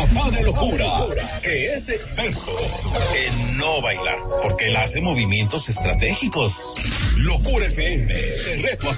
papá de locura, que es experto en no bailar, porque él hace movimientos estratégicos. Locura FM, te reto a